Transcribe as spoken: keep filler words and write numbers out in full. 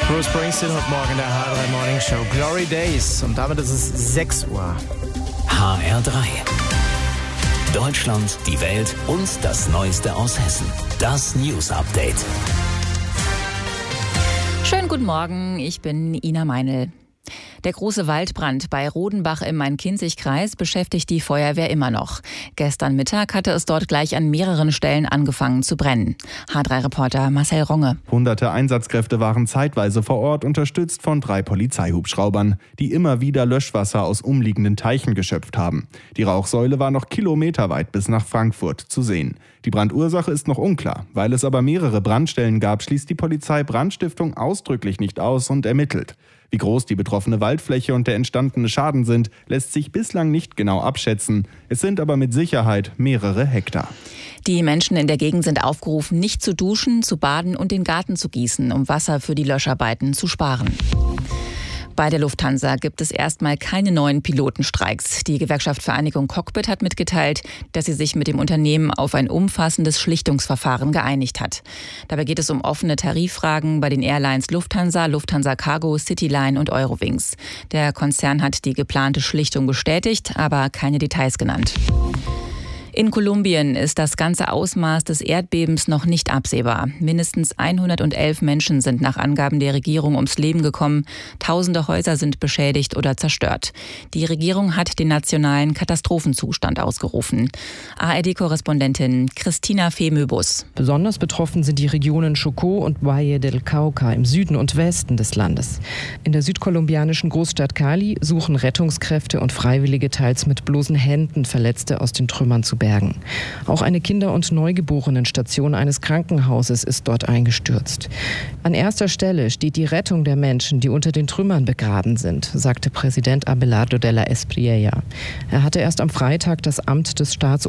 Bruce Springsteen heute Morgen in der H drei Morning Show. Glory Days. Und damit ist es sechs Uhr. H R drei. Deutschland, die Welt und das Neueste aus Hessen. Das News Update. Schönen guten Morgen, ich bin Ina Meinl. Der große Waldbrand bei Rodenbach im Main-Kinzig-Kreis beschäftigt die Feuerwehr immer noch. Gestern Mittag hatte es dort gleich an mehreren Stellen angefangen zu brennen. H drei Reporter Marcel Ronge. Hunderte Einsatzkräfte waren zeitweise vor Ort, unterstützt von drei Polizeihubschraubern, die immer wieder Löschwasser aus umliegenden Teichen geschöpft haben. Die Rauchsäule war noch kilometerweit bis nach Frankfurt zu sehen. Die Brandursache ist noch unklar. Weil es aber mehrere Brandstellen gab, schließt die Polizei Brandstiftung ausdrücklich nicht aus und ermittelt. Wie groß die betroffene Waldfläche und der entstandene Schaden sind, lässt sich bislang nicht genau abschätzen. Es sind aber mit Sicherheit mehrere Hektar. Die Menschen in der Gegend sind aufgerufen, nicht zu duschen, zu baden und den Garten zu gießen, um Wasser für die Löscharbeiten zu sparen. Bei der Lufthansa gibt es erstmal keine neuen Pilotenstreiks. Die Gewerkschaft Vereinigung Cockpit hat mitgeteilt, dass sie sich mit dem Unternehmen auf ein umfassendes Schlichtungsverfahren geeinigt hat. Dabei geht es um offene Tariffragen bei den Airlines Lufthansa, Lufthansa Cargo, Cityline und Eurowings. Der Konzern hat die geplante Schlichtung bestätigt, aber keine Details genannt. In Kolumbien ist das ganze Ausmaß des Erdbebens noch nicht absehbar. Mindestens hundertelf Menschen sind nach Angaben der Regierung ums Leben gekommen. Tausende Häuser sind beschädigt oder zerstört. Die Regierung hat den nationalen Katastrophenzustand ausgerufen. A R D-Korrespondentin Christina Femöbus. Besonders betroffen sind die Regionen Chocó und Valle del Cauca im Süden und Westen des Landes. In der südkolumbianischen Großstadt Cali suchen Rettungskräfte und Freiwillige teils mit bloßen Händen Verletzte aus den Trümmern zu bergen. Auch eine Kinder- und Neugeborenenstation eines Krankenhauses ist dort eingestürzt. An erster Stelle steht die Rettung der Menschen, die unter den Trümmern begraben sind, sagte Präsident Abelardo de la Espriella. Er hatte erst am Freitag das Amt des Staats